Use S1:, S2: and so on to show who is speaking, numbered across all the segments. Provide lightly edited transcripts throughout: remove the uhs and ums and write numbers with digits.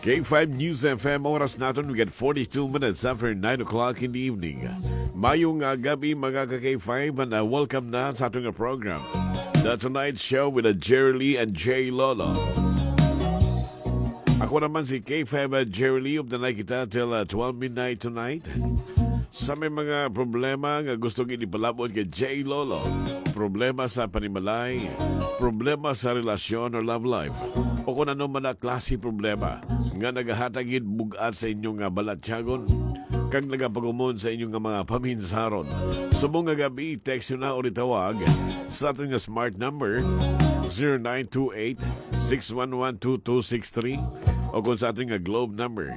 S1: K5 News FM, oras natin, we get 42 minutes after 9 o'clock in the evening. Mayong gabi mga ka-K5 and welcome na sa ating program. The Tonight Show with Jerry Lee and Jay Lolo. Ako naman si K5 Jerry Lee, updanay kita till 12 midnight tonight. Sa may mga problema nga gusto ipalabot kay Jay Lolo, problema sa panimalay, problema sa relasyon or love life, o kung ano man na klase problema nga nagahatagid bugat sa inyong balatyagon, kag nagapagumon sa inyong mga paminsaron. Subong nga gabi, text nyo na o tawag sa ating smart number 0928-611-2263 o kung sa ating globe number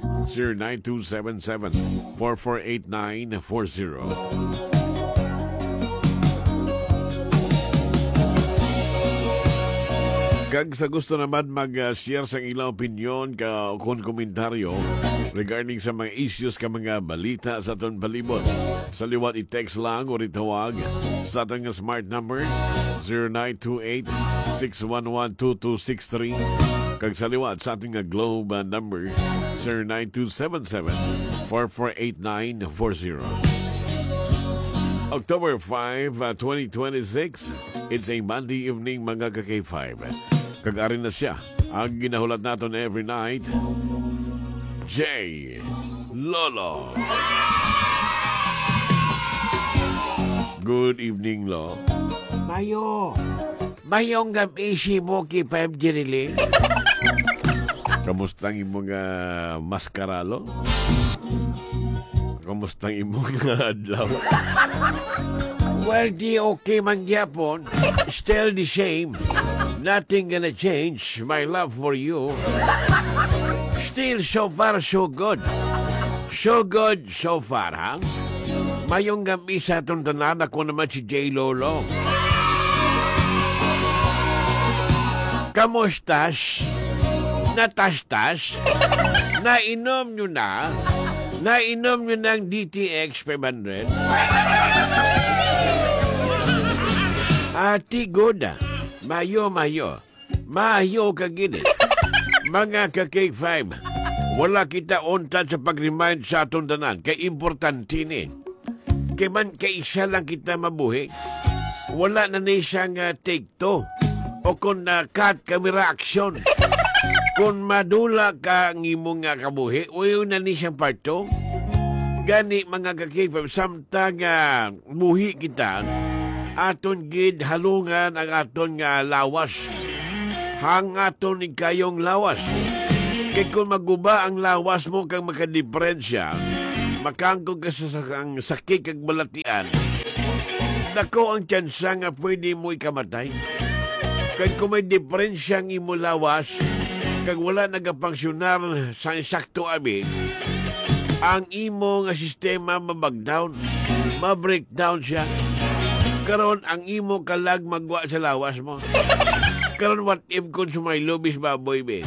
S1: 0927-448940. Kag sa gusto naman mag-share sa ilang opinion kung komentaryo regarding sa mga issues ka mga balita sa aton palibot, sa liwat i-text lang o itawag sa ating smart number 0928-611-2263 kag sa liwat sa ating globe number 0927-448940. October 5, 2026, it's a Monday evening mga ka-K5. Kag-arin na siya ang ginahulat natin every night, Jay Lolo. Good evening, Lo.
S2: Mayong gabi si mo K5 Jerry.
S1: Kamustang imong maskaralo? Kamustang imong adlaw?
S2: Well, di okay man gyapon. Still the same. Nothing gonna change my love for you. Still so far so good. So good so far, ha? Mayong gabi sa itong tanan, ako naman si Jay Lolo. Kamustas? Natastas? Nainom nyo na? Nainom nyo ng DTX 500? Ati good. Mayo. Mayo kagini. Mga ka-K5, wala kita untan sa pag-remind sa atong tanan. Kay importante ni. Kay man kay isa lang kita mabuhi. Wala na ni siyang take to. O kung cut camera action. Kung madula ka ng imong kabuhi, o yun na ni siyang part to. Gani mga ka-K5, samtang buhi kita, aton gid halungan ang aton lawas. Hang aton ni kayong lawas. Kaya kung maguba ang lawas mo kang makadiferensya, makangkog ka sa sakit kag balatian, nako ang tsansa nga pwede mo ikamatay. Kaya kung may diferensya ang imo lawas, kag wala nagapangsyonar sa insakto abi, ang imo nga sistema mabagdown, mabreakdown siya. Karon ang imo kalag magwa sa lawas mo. Karon what if kung sumay lobis baboy be?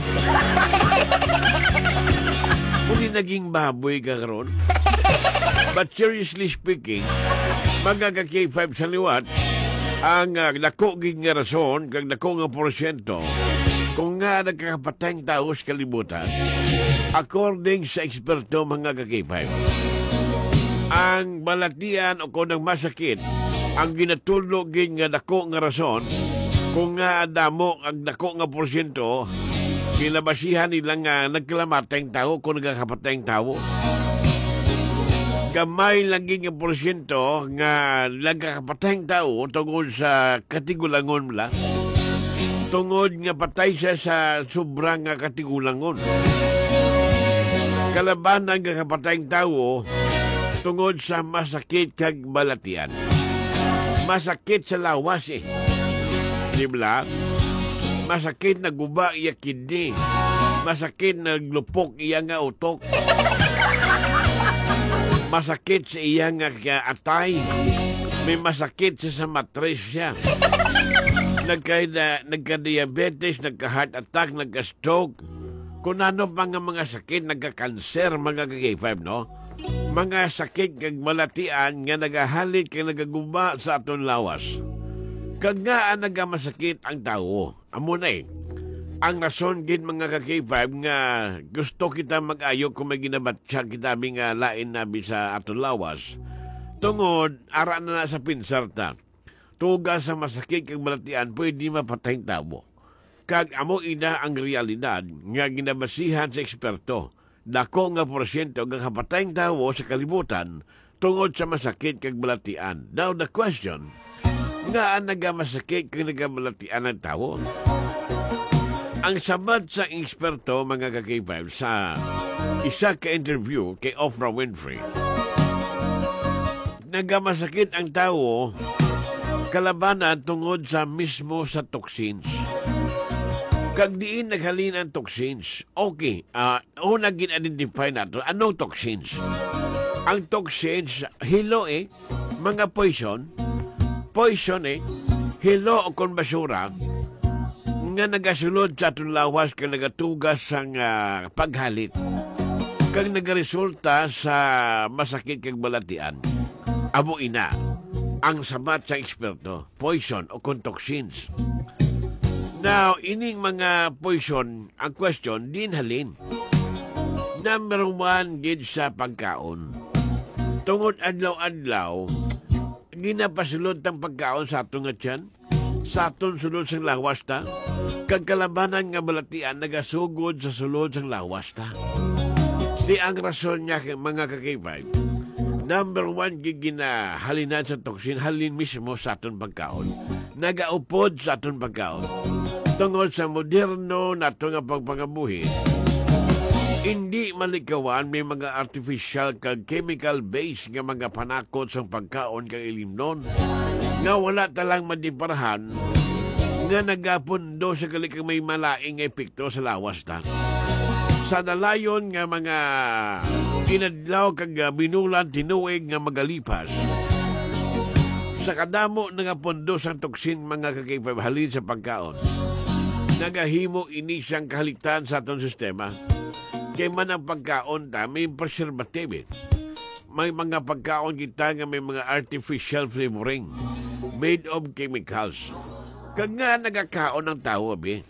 S2: Kung naging baboy ka karon. But seriously speaking, mga ka-K5 sa liwat, ang dako gid nga rason kag dako nga porsyento kung nga nagkakapatayng tao sa kalibutan, according sa eksperto mga ka-K5, ang balatian o kung ang masakit ang ginatulog nga dako nga rason kung nga damo ang dako nga porsyento kinabasihan nila nga nagkalamatayng tao kung nagkakapatayng tao. Gamay lagi nga porsyento nga nagkakapatayng tao tungod sa katigulangon la. Tungod nga patay siya sa sobrang nga katigulangon. Kalabanan nga kapatayng tao tungod sa masakit kag balatian. Masakit sa lawas eh. Diba? Masakit na guba iya kidney. Masakit na glupok iya nga utok. Masakit sa iya nga atay. May masakit sa matris siya. Nagka-diabetes, nagka-heart attack, nagka-stroke. Kung ano pa nga mga sakit, nagka-cancer, mga K5, no? Mga sakit kag malatian nga nagahalit kag nagaguba sa aton lawas. Kag nga nagamasakit ang tao. Amo na Ang rason gid mga ka-K5 nga gusto kita mag-ayo kung may ginabatsa kita nga lain nabi sa aton lawas. Tungod, ara na sa pinsarta. Tuga sa masakit kag balatian, pwede mapatay tao. Kag amo ina ang realidad nga ginabasihan sa eksperto. Dako nga porsyento nga kapatay tao sa kalibutan tungod sa masakit kag balatian. Now the question, nga nagamasakit kag nagabalatian ang tao? Ang sabat sa eksperto, mga ka-K5, sa isa ka-interview kay Oprah Winfrey, nagamasakit ang tao kalabanan tungod sa mismo sa toxins. Kag diin naghalin ang toxins. Okay, una gin-identify nato, anong toxins? Ang toxins, hilo mga poison, hilo o kon basura, nga nagasulod sa atong lawas kag nagatugas sang paghalit kag nagaresulta sa masakit kag balatian. Amo ina ang sabat sa eksperto, poison o toxins. Now, ining mga poison, ang question, din halin. Number 1, gid sa pagkaon. Tungod adlaw-adlaw, ginapasulod tang pagkaon sa atong nga tiyan, sa aton sulod sang lawas ta, kag kalabanan nga balatian nagasugod sa sulod sang lawas ta. Di ang rason niya mga ka-K5. Number 1, gigina-halinan sa toxin, halin mismo sa aton pagkaon. Nagaupod sa aton pagkaon. Tungod sa moderno nato nga pagpangabuhi, hindi malikawan may mga artificial kag chemical base nga mga panakot sa pagkaon kag ilimnon nga wala talang madiparahan nga nagapundo sa kalikang may malaing epekto sa lawas ta. Sa nalayon nga mga inadlaw kag binulan tinuig nga magalipas, sa kadamo nga pundo sa toksin mga kakipabhalin sa pagkaon, nagahimo ini siyang kahaligtan sa atong sistema. Kay man ang pagkaon ta, may preservative. May mga pagkaon kita nga may mga artificial flavoring made of chemicals. Kag nga nagakaon ng tao, abi.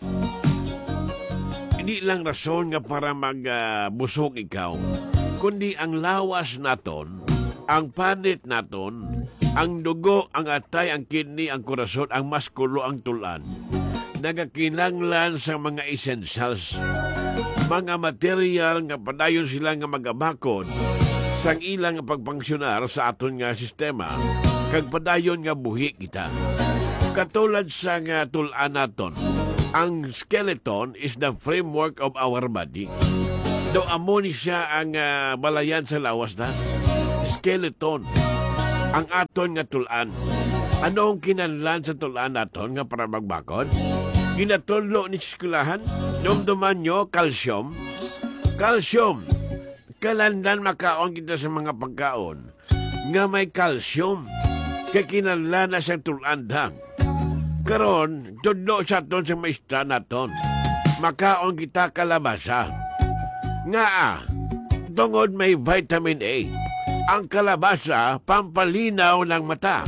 S2: Hindi lang rason nga para magbusog ikaw, kundi ang lawas naton, ang panit naton, ang dugo, ang atay, ang kidney, ang korason, ang maskulo, ang tulan, nagakinanglan sa mga essentials, mga material nga padayon sila nga magabakod sang ilang pagpangsyunar sa aton nga sistema, kag padayon nga buhi kita. Katulad sa nga tulan naton, ang skeleton is the framework of our body. Do amo ni siya ang balayan sa lawas na. Skeleton, ang aton nga tulan. Ano ang kinanlan sa tulan naton nga para magbakod? Ginatullo ni skulahan, dumduman nyo, calcium. Calcium, kalandan makaon kita sa mga pagkaon nga may calcium, kaya kinanlan na sa tulan dang. Karon, tudlo sa aton sa maestra naton, makaon kita kalabasa. Nga tungod may vitamin A, ang kalabasa pampalinaw ng mata.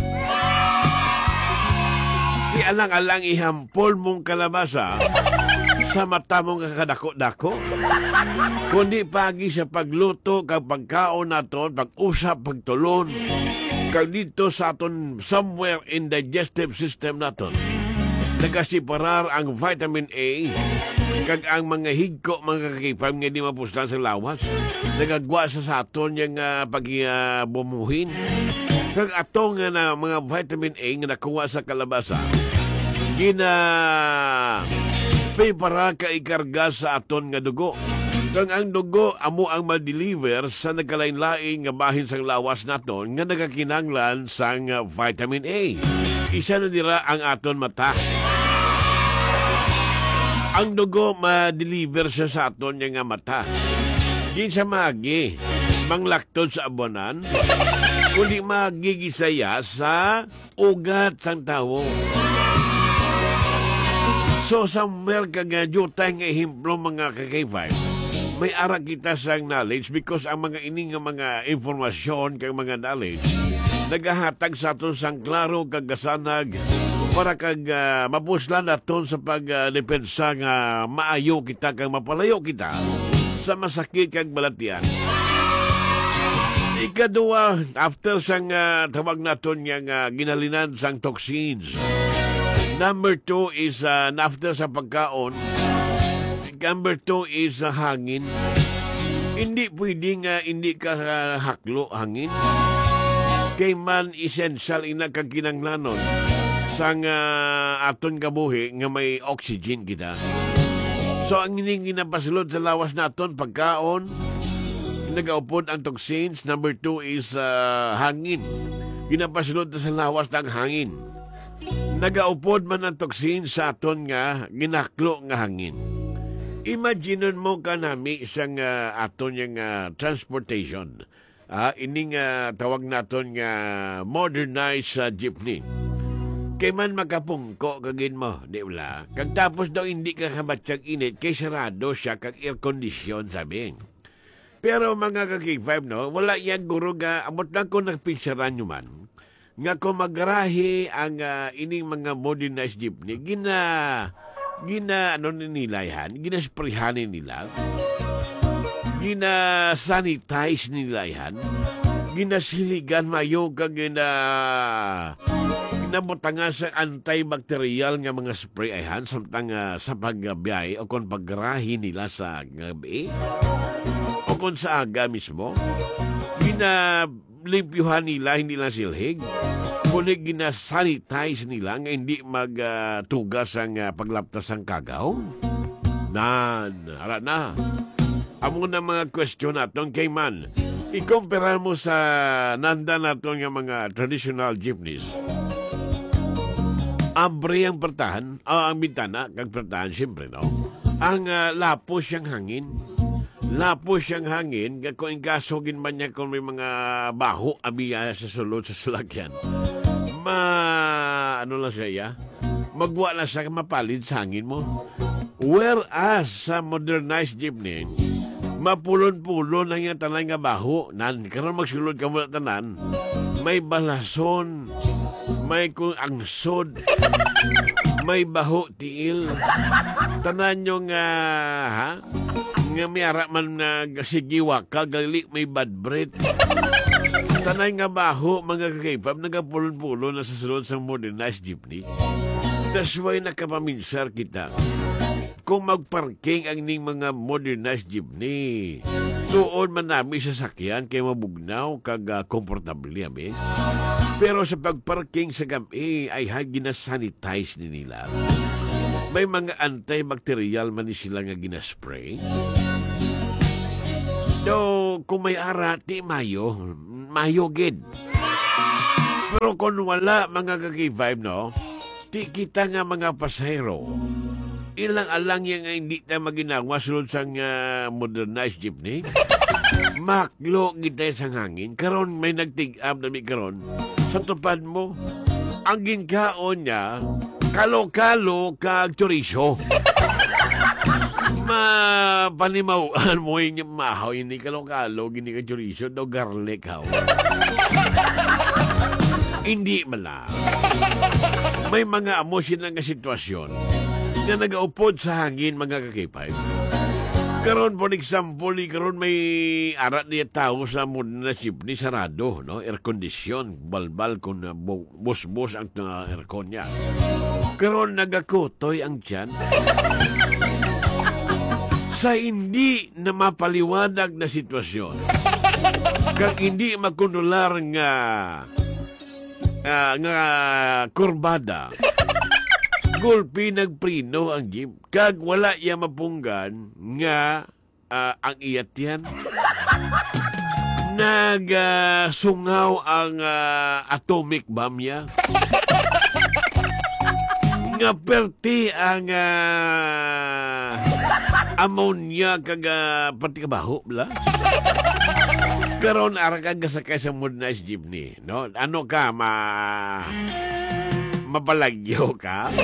S2: Alang-alang ihampol mong kalabasa sa mata mong kakadako-dako. Kundi pagi sa pagluto, kag pagkaon naton, pag-usap, pagtulon, kag dito sa aton somewhere in digestive system naton, nagasiparar ang vitamin A, kag ang mga higko, mga kakipam nga di mapuslan sa lawas, nagagwa sa aton yung pag-bumuhin. Kag atong na mga vitamin A nga nakuha sa kalabasa, para ka ikarga sa aton nga dugo. Kang ang dugo amo ang ma-deliver sa nagkalain-lain nga bahin sang lawas naton nga nagakinanglan sang vitamin A. Isa na dira ang aton mata. Ang dugo ma-deliver siya sa aton nga mata. Di sa magi manglaktod sa abonan, kundi magigisaya sa ugat sang tawo. So, somewhere kag-jutay nga himplo mga kakay-5, may ara kita sang knowledge because ang mga ining mga informasyon kag mga knowledge nagahatag sa aton sang klaro kag kasanag
S1: para kag mapuslan naton sa pagdepensa nga maayo kita kag mapalayo kita sa masakit kag balatian. Ikaduwa, after sang tawag naton nga ginalinan sang toxins. Number 2 is after sa pagkaon. Number 2 is hangin. Hindi pwedeng hindi ka haklo hangin. Kay man essential ina kag kinanglanon sang aton kabuhi nga may oxygen kita. So ang ining ginapasulod sa lawas naton pagkaon, nagaupod ang toxins. Number 2 is hangin. Ginapasulod sa lawas ng hangin. Nagaupod man ang toxins sa aton nga ginaklo nga hangin. Imagineon mo kanami siyang aton yung transportation. Ining tawag naton nga modernized jeepney. Kay man makapungko kagin mo, di wala. Kag tapos daw hindi ka kabatsyag init, kay sarado siya kag air condition, sabi. Pero mga kag-5, no, wala yan guro nga, abot lang ko nagpinsaran nyo man, nga kung magrahe ang ining mga modernized jeepney, ginasprayhanin nila, gina-sanitize nila yan, ginasiligan mayo kag ginabutanga sa antibacterial nga mga spray ayhan samtang sa pagbiyay o kung pagrahi nila sa gabi o kung sa aga mismo, ginalimpyuhan nila, hindi lang silhig, kundi ginasanitize nila nga hindi magtugas ang paglaptas ng kagaw. Ara na. Amo na mga question natin kay man. I-compare mo sa nanda natin nga mga traditional jeepneys. Abre ang pertahan, ang bintana, kag pertahan, siyempre, no? Ang lapos siyang hangin. Lapos siyang hangin, kung kasugin man niya kung may mga baho, abiya sa sulod sa salakyan. Ano lang siya, magwa lang siya mapalid sa hangin mo. Whereas sa modernized jeepney, mapulon-pulon na nga tanan nga baho. Karon magsulod ka muna tanan. May balason, may kung angsod, may baho tiil. Tanan nyo nga, nga miyara man na sigiwa ka, gali may bad breath. Tanan nga baho, mga kakipap, nagapulon-pulon na sa sulod sa modernized jeepney. That's why nakapaminsar kita. Kung magparking ang ning mga modernized jeepney, tuon man namin sa sakyan kay mabugnaw kag komportable yamin. Pero sa pagparking sa gabi ay ginasanitize ni nila. May mga antibacterial man ni sila nga ginaspray. Do kung may ara, di mayo gid. Pero kung wala mga kaki-vibe, no, di kita nga mga pasahero. Ilang-alang yan nga hindi tayo maginawa sulod sa modernized jeepney. Maklo kita sa hangin. Karon may nagtig-up na karon. Sa tupad mo, ang ginkaon niya, kalo-kalo kag chorizo. Panimawaan mo yung mahaw, hindi kalo-kalo, gini kag chorizo, do garlic haw. Hindi mala. May mga emosyon nga sitwasyon nga nagaupod sa hangin, mga kakipay. Karon, for example, karon may arat niya tao sa muna jeepney sarado, no? Air condition, balbal kung bus-bus ang aircon niya. Karon, nagakutoy ang tiyan. Sa hindi na mapaliwanag na sitwasyon, kag hindi makundular nga kurbada, gulpi nagprino ang jeep, kag wala iya mapunggan nga ang iyat yan. Nagsungaw ang atomic bomb niya. Nga perti ang ammonia kag perti kabaho, bla. Karon ara kag sakay sa modernized jeepney, no? Ano ka mapalagyo ka?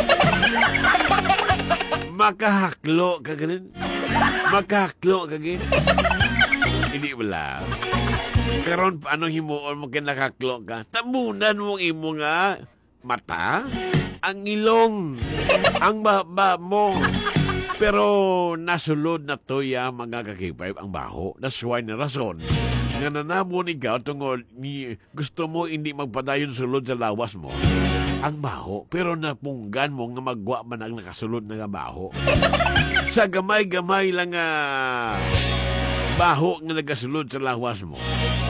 S1: Makahaklo ka ganun? Makahaklo ka ganun? Hindi wala. Karon paano himuon mo kinakaklo ka? Tamunan mo imo nga mata,
S2: ang ilong, ang baba mo. Pero nasulod na to ya mga kakipay ang baho. That's why na rason nga nanamon ikaw tungod gusto mo hindi magpadayon sulod sa lawas mo. Ang baho, pero napunggan mo nga magwa man ang nakasulod na nga baho. Sa gamay-gamay lang nga baho nga nagasulod sa lawas mo.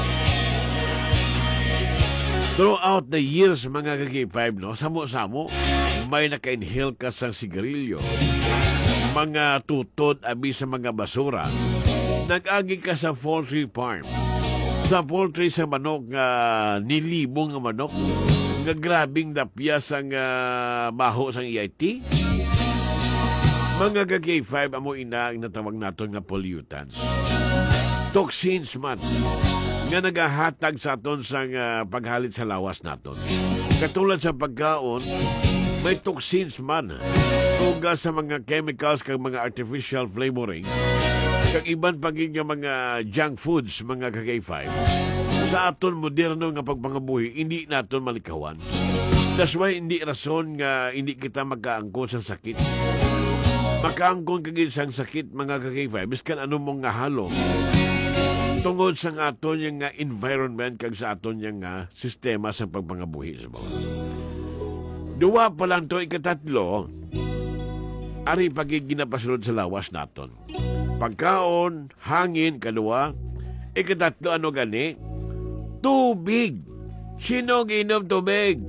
S2: Throughout the years, mga kaki-5, no, samo-samo, may naka-inhale ka sa sigarilyo, mga tutod abi sa mga basura, nag-agi ka sa poultry farm, sa poultry sa manok nga nilibong nga manok, nga grabing dapya sang baho sang EIT. Mga kaki-5, amo ina ang natawag nato nga pollutants. Toxins man nga nagahatag sa aton sa paghalit sa lawas naton. Katulad sa pagkaon, may toxins man. Tuga sa mga chemicals kag mga artificial flavoring kag iban paging mga junk foods, mga kaki-5. Sa aton moderno nga pagpangabuhi, hindi naton malikawan. That's why hindi rason nga hindi kita magkaangkon sa sakit. Makaangkon kagid sang sakit, mga kaki-5, biskan ano mong nga halo. Tungod sa aton yung environment kag sa aton yung sistema sa pagpangabuhi. Duwa pa lang to, ikatatlo, ari pagiginapasulod sa lawas naton. Pagkaon, hangin, kadua, ikatatlo, ano gani? Tubig. Sino ginom tubig?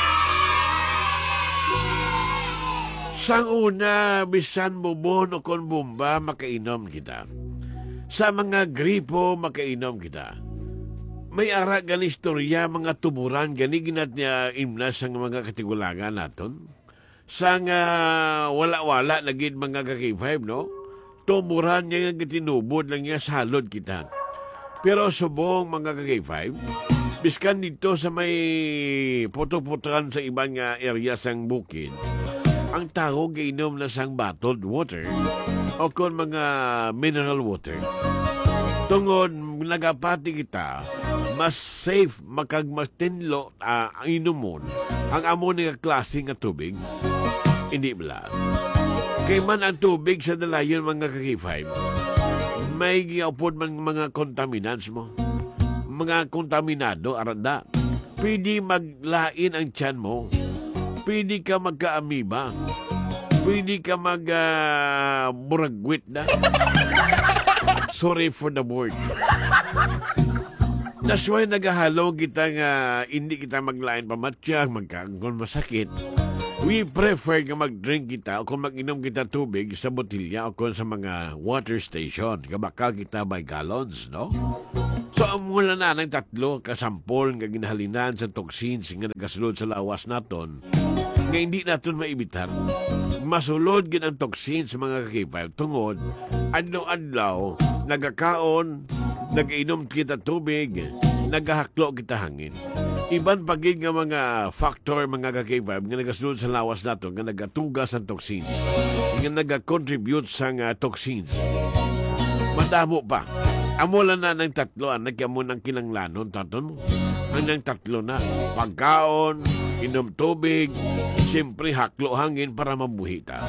S2: Sang una, bisan bubon o kon bumba, makainom kita. Sa mga gripo, makainom kita. May ara gani istorya, mga tuburan, gani ginat niya imnas ang mga katigulangan naton. Sang wala-wala, naging mga kaki-5, no? Tuburan niya nga tinubod lang niya, salod kita. Pero subong, mga kaki-5, biskan dito sa may puto-putukan sa ibang area sang bukid, ang tao gainom na sang bottled water o kon mga mineral water. Tungod nagapati kita, mas safe makagmatinlo inumon ang amo nga klase nga tubig. Hindi bala. Kay man ang tubig sa dalayon, mga kaki-5, may giapod man mga contaminants mo. Mga kontaminado, aranda. Pwede maglain ang tiyan mo. Pwede ka magka-amoeba. Pwede ka mag-buragwit na. Sorry for the word. That's why nagahalo kita nga hindi kita maglain pamatsyag, magkaangkon masakit. We prefer nga mag-drink kita o kung mag-inom kita tubig sa botilya o kung sa mga water station. Kabakal kita by gallons, no? So, mula na ng tatlo kasampol nga ginahalinan sa toxins nga nagasulod sa lawas naton, nga hindi naton maibitar. Masulod gin ang toxins, mga kaki-5, tungod adlaw-adlaw nagakaon, nag-inom kita tubig, nagahaklo kita hangin. Iban pagig nga mga factor, mga kaki-5, nga nagasulod sa lawas naton, nga nagatugas ang toxins, nga nagakontribute sa toxins. Madamo pa. Amula na ng tatlo, nagkamo ng kinanglanon, taton mo. Ang ng tatlo na, pagkaon, inom tubig, siyempre haklo hangin para mabuhi ta.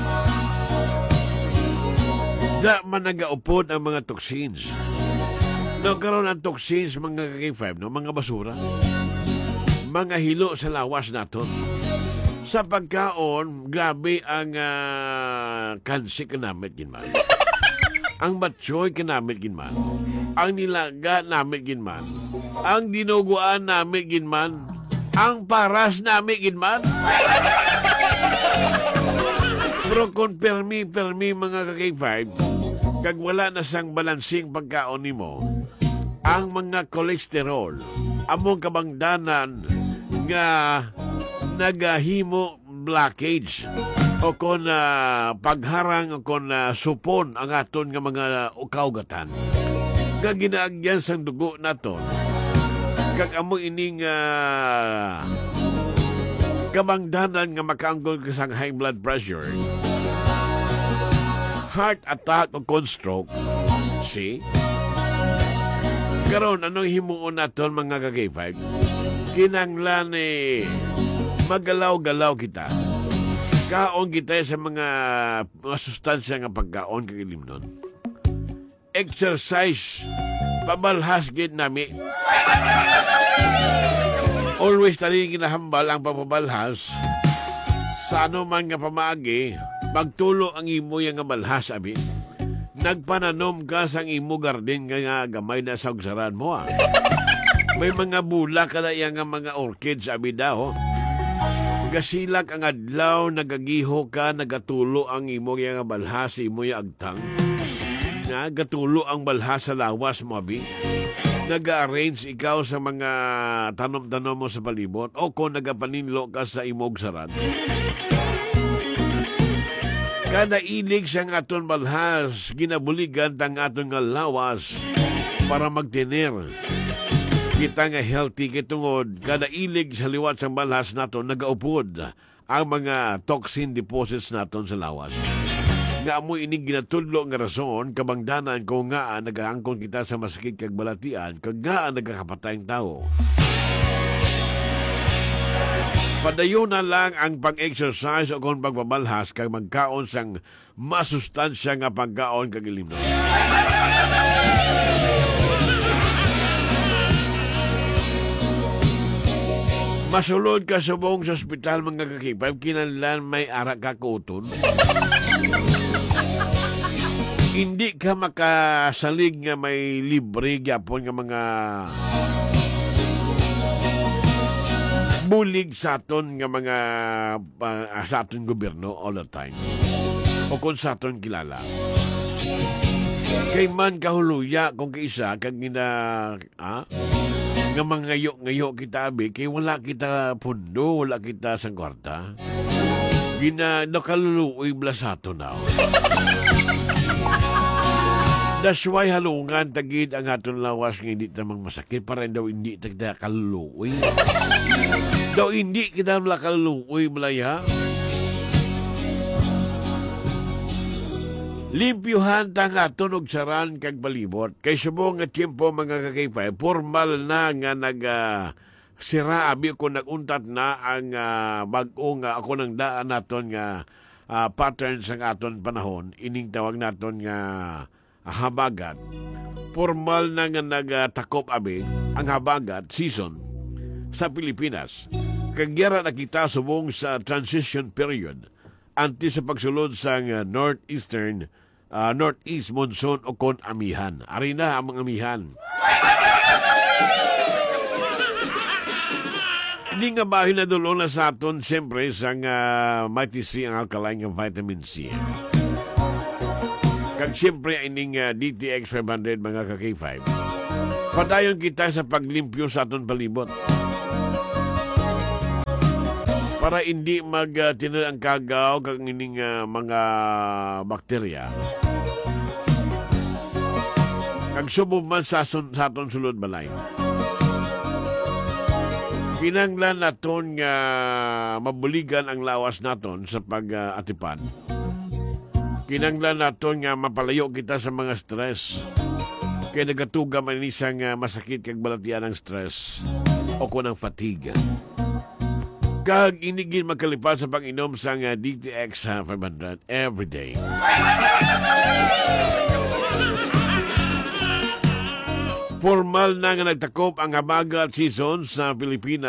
S2: Da man nagaupod ang mga toxins. Nagkaroon ang toxins, mga kaki-5, no? Mga basura. Mga hilo sa lawas naton. Sa pagkaon, grabe ang kansi kanamit ginman. Ang batsoy kanamit ginman. Ang nilaga namit ginman. Ang dinuguan namit ginman. Ang paras namit ginman. Pero kung permi mga kaki-5, kag wala na sang balansing pagkaon nimo, ang mga kolesterol, among kabangdanan nga nagahimo blockage o kon pagharang o kon supon ang aton nga mga ukawgatan nga ginaagyan sang dugo naton kag amo ining kabangdanan nga makaanggol ka sang high blood pressure, heart attack o kon stroke. See? Karon anong himuon naton, mga kaki-5? Kinanglan magalaw-galaw kita. Kaon kita sa mga sustansya nga pagkaon kagilim nun. Exercise, pabalhas gid nami. Always tali ginahambal ang papabalhas. Sa ano man nga pamaagi, magtulo ang imo yang nga balhas, abi. Nagpananom ka sa imo garden nga gamay na sa ugsaran mo, ah. May mga bulak kada yang nga mga orchids, abi daw. Gasilak ang adlaw, nagagiho ka, nagatulo ang imo nga balhas, imo yung agtang. Nagatulo ang balhas sa lawas mo, abi. Nag-arrange ikaw sa mga tanom-tanom mo sa palibot o kung nagapaninlo ka sa imog saran. Kada ilig sa aton balhas, ginabuligan tang aton nga lawas para magtiner. Kita nga healthy kitungod, kada ilig sa liwat sang balhas naton nagaupod ang mga toxin deposits naton sa lawas. Nga mo ining ginatudlo nga rason kabangdanan ko nga nagaangkon kita sa masakit kag balatian kag nga nagakapatayng tao. Padayon na lang ang pag-exercise o kung pagbabalhas kag magkaon sang masustansya nga pagkaon kag ilimnon. Masulod ka subong sa ospital mga kakipay, kinahanglan may ara ka kuton. Hindi ka makasalig nga may libre gyapon nga mga bulig sa aton nga mga sa aton gobyerno all the time. O kung sa aton kilala. Kay man kahuluya kung kaisa kag nga mga ngayo kita abi kay wala kita pundo, wala kita sang kwarta. Nakaluluoy blasato na. That's why halungan tagid ang aton lawas nga hindi tamang masakit para daw hindi tagda kaluluoy. Daw hindi kita kaluluoy malaya. Limpyuhan tang aton og saran kag balibot kay subong nga tiempo mga kakaypay formal na nga sira abi ko naguntat na ang bag-o nga ako nang daan naton nga pattern sang aton panahon ining tawag naton nga habagat. Formal na nga nagtakop abi ang habagat season sa Pilipinas. Kagyara na kita subong sa transition period anti sa pagsulod sa northeast monsoon o kon amihan. Ari na ang mga amihan. Hindi nga bahin na dulo na sa aton siyempre sa mighty C ang alkaline ng vitamin C. Kag siyempre ining DTX 500 mga ka-K5. Padayon kita sa paglimpyo sa aton palibot. Para hindi magtinal ang kagaw kag ining mga bakterya. Kag subong man sa aton sulod balay. Kinanglan naton nga mabuligan ang lawas naton sa pag-atipan. Kinanglan naton nga mapalayo kita sa mga stress. Kaya nagatuga man isang masakit kag balatian ng stress o kunang fatigue. Kag inigin magkalipat sa pag-inom sa DTX 500 everyday. Formal na nga nagtakop ang habagat season sa Pilipinas.